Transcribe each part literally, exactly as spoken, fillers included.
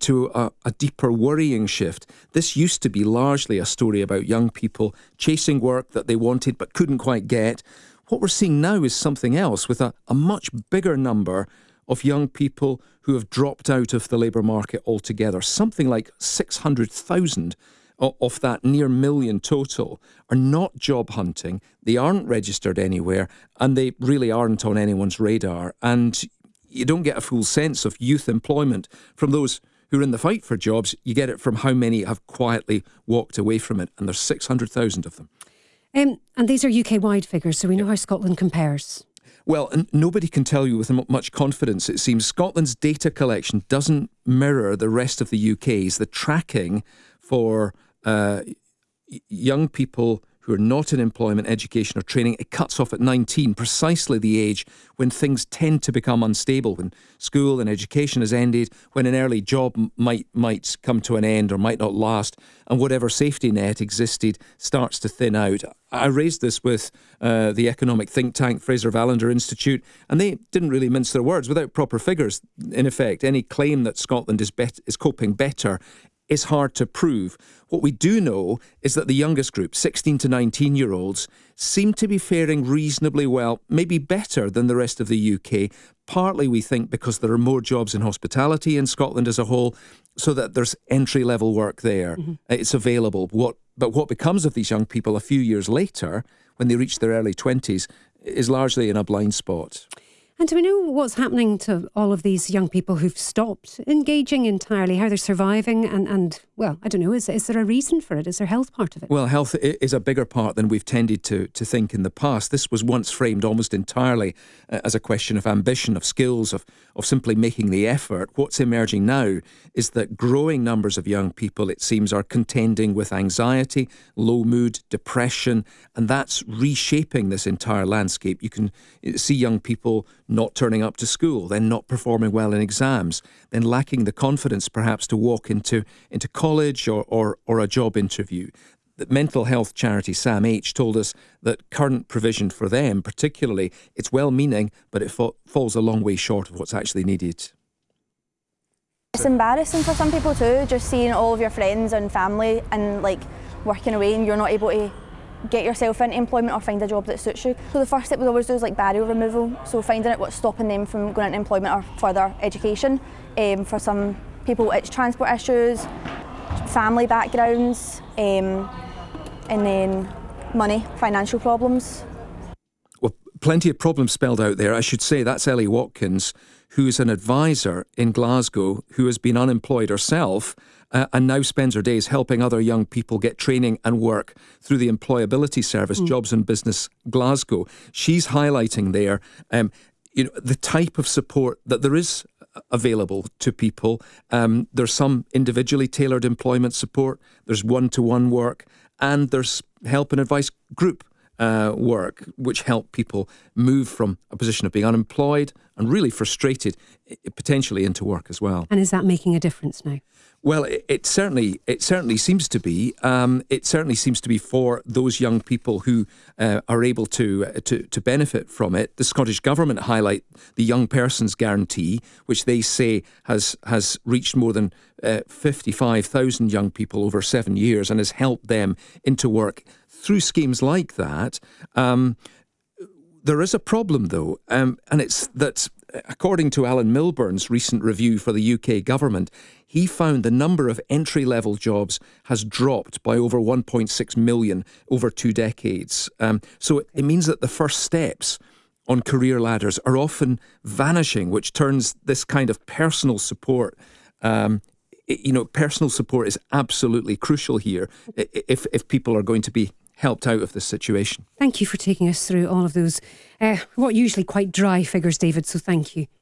to a, a deeper worrying shift. This used to be largely a story about young people chasing work that they wanted but couldn't quite get. What we're seeing now is something else, with a, a much bigger number of young people who have dropped out of the labour market altogether. Something like six hundred thousand of that near million total are not job hunting, they aren't registered anywhere, and they really aren't on anyone's radar. And you don't get a full sense of youth employment from those who are in the fight for jobs. You get it from how many have quietly walked away from it, and there's six hundred thousand of them. Um, and these are U K-wide figures, so we know how Scotland compares. Well, and nobody can tell you with much confidence, it seems. Scotland's data collection doesn't mirror the rest of the U K's. The tracking for uh, young people who are not in employment, education or training, it cuts off at nineteen, precisely the age when things tend to become unstable, when school and education has ended, when an early job might might come to an end or might not last, and whatever safety net existed starts to thin out. I raised this with uh, the economic think tank Fraser Valander Institute, and they didn't really mince their words. Without proper figures, in effect, any claim that Scotland is bet- is coping better is hard to prove. What we do know is that the youngest group, sixteen to nineteen year olds, seem to be faring reasonably well, maybe better than the rest of the U K, partly we think because there are more jobs in hospitality in Scotland as a whole, so that there's entry level work there. Mm-hmm. It's available. What But what becomes of these young people a few years later, when they reach their early twenties, is largely in a blind spot. And do we know what's happening to all of these young people who've stopped engaging entirely, how they're surviving? And, and well, I don't know, is, is there a reason for it? Is there health part of it? Well, health is a bigger part than we've tended to, to think in the past. This was once framed almost entirely uh, as a question of ambition, of skills, of, of simply making the effort. What's emerging now is that growing numbers of young people, it seems, are contending with anxiety, low mood, depression, and that's reshaping this entire landscape. You can see young people not turning up to school, then not performing well in exams, then lacking the confidence perhaps to walk into, into college or, or, or a job interview. The mental health charity Sam H told us that current provision for them particularly, it's well-meaning, but it fa- falls a long way short of what's actually needed. It's embarrassing for some people too, just seeing all of your friends and family and like working away and you're not able to get yourself into employment or find a job that suits you. So the first step we always do is like barrier removal, so finding out what's stopping them from going into employment or further education. Um, for some people it's transport issues, family backgrounds, um, and then money, financial problems. Well, plenty of problems spelled out there. I should say that's Ellie Watkins, who's an advisor in Glasgow, who has been unemployed herself uh, and now spends her days helping other young people get training and work through the employability service, mm. Jobs and Business Glasgow. She's highlighting there um, you know, the type of support that there is available to people. Um, there's some individually tailored employment support, there's one-to-one work, and there's help and advice group Uh, work, which help people move from a position of being unemployed and really frustrated, potentially into work as well. And is that making a difference now? Well, it, it certainly it certainly seems to be. Um, it certainly seems to be for those young people who uh, are able to, uh, to to benefit from it. The Scottish Government highlight the Young Persons Guarantee, which they say has has reached more than uh, fifty-five thousand young people over seven years and has helped them into work through schemes like that. Um, there is a problem, though, um, and it's that, according to Alan Milburn's recent review for the U K government, he found the number of entry-level jobs has dropped by over one point six million over two decades. Um, so it, it means that the first steps on career ladders are often vanishing, which turns this kind of personal support um, you know, personal support is absolutely crucial here if if people are going to be helped out of this situation. Thank you for taking us through all of those, uh, what usually quite dry figures, David, so thank you.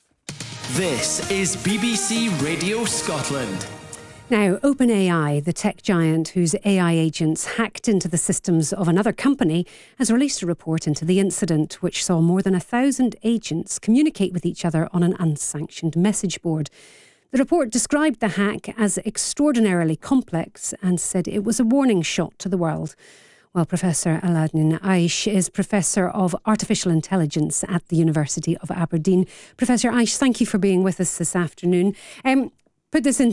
This is B B C Radio Scotland. Now, OpenAI, the tech giant whose A I agents hacked into the systems of another company, has released a report into the incident, which saw more than a thousand agents communicate with each other on an unsanctioned message board. The report described the hack as extraordinarily complex and said it was a warning shot to the world. Well, Professor Aladin Aish is Professor of Artificial Intelligence at the University of Aberdeen. Professor Aish, thank you for being with us this afternoon. Um, put this into